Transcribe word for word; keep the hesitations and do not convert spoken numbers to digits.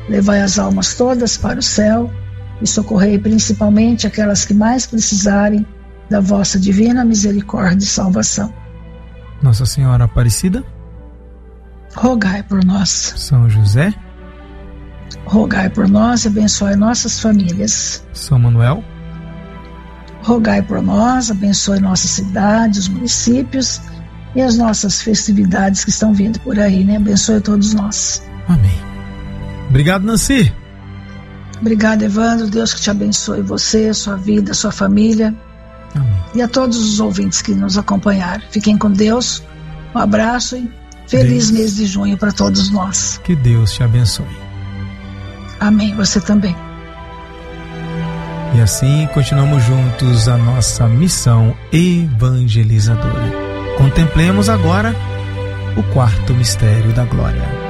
levai as almas todas para o céu e socorrei principalmente aquelas que mais precisarem da vossa divina misericórdia e salvação. Nossa Senhora Aparecida, rogai por nós. São José, rogai por nós e abençoe nossas famílias. São Manuel, rogai por nós, abençoe nossa cidade, os municípios e as nossas festividades que estão vindo por aí, né? Abençoe todos nós. Amém. Obrigado, Nancy. Obrigado, Evandro. Deus que te abençoe, você, sua vida, sua família. Amém. E a todos os ouvintes que nos acompanharam. Fiquem com Deus. Um abraço e feliz Deus. mês de junho para todos nós. Que Deus te abençoe. Amém. Você também. E assim continuamos juntos a nossa missão evangelizadora. Contemplemos agora o quarto mistério da glória.